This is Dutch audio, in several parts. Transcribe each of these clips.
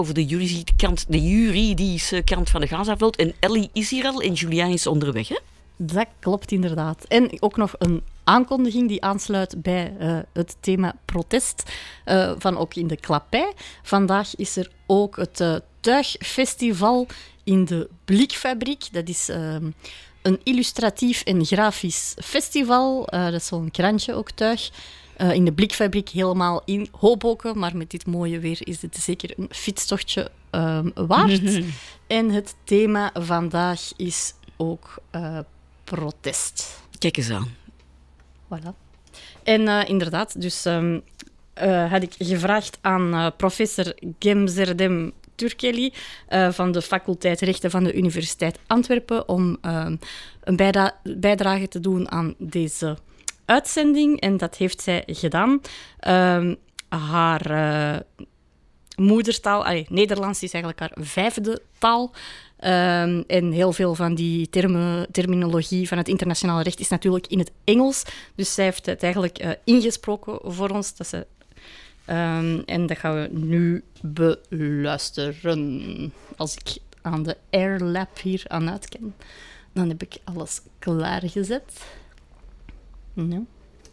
over de juridische kant van de Gazavloot. En Ellie is hier al en Julia is onderweg, hè? Dat klopt inderdaad. En ook nog een aankondiging die aansluit bij het thema protest, van ook in de Klappij. Vandaag is er ook het Tuigfestival in de Blikfabriek. Dat is een illustratief en grafisch festival. Dat is zo'n krantje ook, Tuig. In de Blikfabriek helemaal in Hoboken, maar met dit mooie weer is dit zeker een fietstochtje waard. En het thema vandaag is ook protest. Kijk eens aan. Voilà. En inderdaad, dus had ik gevraagd aan professor Gemzerdem Türkeli van de faculteit Rechten van de Universiteit Antwerpen om een bijdrage te doen aan deze uitzending. En dat heeft zij gedaan. Haar moedertaal, Nederlands is eigenlijk haar 5e taal. En heel veel van die terminologie van het internationale recht is natuurlijk in het Engels. Dus zij heeft het eigenlijk ingesproken voor ons. En dat gaan we nu beluisteren. Als ik aan de AirLab hier aan uitken, dan heb ik alles klaargezet. Nou.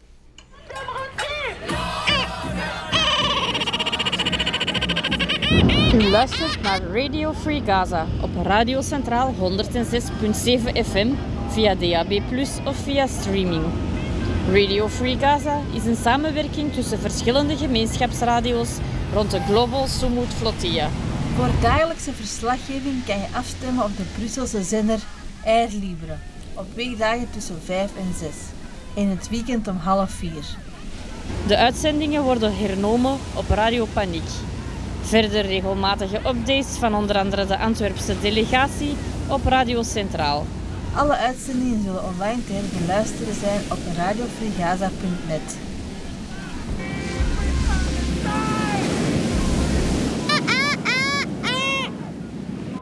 U luistert naar Radio Free Gaza op Radio Centraal 106.7 FM via DAB+ of via streaming. Radio Free Gaza is een samenwerking tussen verschillende gemeenschapsradio's rond de Global Sumud Flotilla. Voor dagelijkse verslaggeving kan je afstemmen op de Brusselse zender Air Libre op weekdagen tussen 5 en 6 en in het weekend om 3:30. De uitzendingen worden hernomen op Radio Paniek. Verder regelmatige updates van onder andere de Antwerpse delegatie op Radio Centraal. Alle uitzendingen zullen online te herbeluisteren zijn op radiofreegaza.net.